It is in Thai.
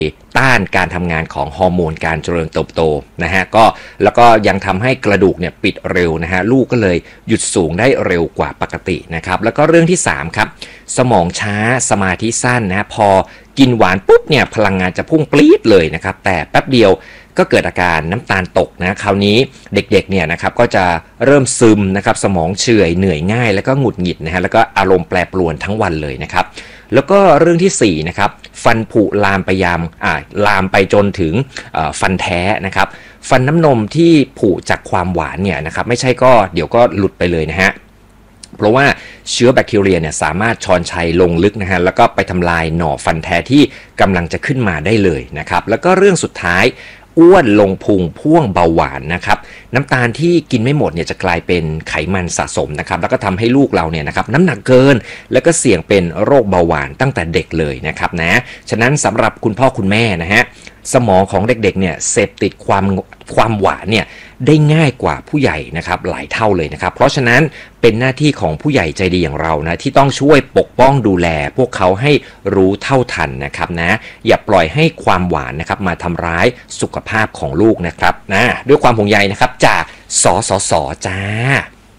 ต้านการทำงานของฮอร์โมนการเจริญเติบโตนะฮะแล้วก็ยังทำให้กระดูกเนี่ยปิดเร็วนะฮะลูกก็เลยหยุดสูงได้เร็วกว่าปกตินะครับแล้วก็เรื่องที่3ครับสมองช้าสมาธิสั้นนะพอกินหวานปุ๊บเนี่ยพลังงานจะพุ่งปรี๊ดเลยนะครับแต่แป๊บเดียวก็เกิดอาการน้ำตาลตกนะคราวนี้เด็กๆเนี่ยนะครับก็จะเริ่มซึมนะครับสมองเฉื่อยเหนื่อยง่ายแล้วก็หงุดหงิดนะฮะแล้วก็อารมณ์แปรปรวนทั้งวันเลยนะครับแล้วก็เรื่องที่4นะครับฟันผุลามไปจนถึงฟันแท้นะครับฟันน้ำนมที่ผุจากความหวานเนี่ยนะครับไม่ใช่ก็เดี๋ยวก็หลุดไปเลยนะฮะเพราะว่าเชื้อแบคทีเรียเนี่ยสามารถชอนชัยลงลึกนะฮะแล้วก็ไปทำลายหน่อฟันแท้ที่กำลังจะขึ้นมาได้เลยนะครับแล้วก็เรื่องสุดท้ายอ้วนลงพุงพ่วงเบาหวานนะครับน้ำตาลที่กินไม่หมดเนี่ยจะกลายเป็นไขมันสะสมนะครับแล้วก็ทำให้ลูกเราเนี่ยนะครับน้ำหนักเกินแล้วก็เสี่ยงเป็นโรคเบาหวานตั้งแต่เด็กเลยนะครับนะฉะนั้นสำหรับคุณพ่อคุณแม่นะฮะสมองของเด็กๆเนี่ยเสพติดความหวานเนี่ยได้ง่ายกว่าผู้ใหญ่นะครับหลายเท่าเลยนะครับเพราะฉะนั้นเป็นหน้าที่ของผู้ใหญ่ใจดีอย่างเรานะที่ต้องช่วยปกป้องดูแลพวกเขาให้รู้เท่าทันนะครับนะอย่าปล่อยให้ความหวานนะครับมาทำร้ายสุขภาพของลูกนะครับนะด้วยความห่วงใยนะครับจากสสสจ้า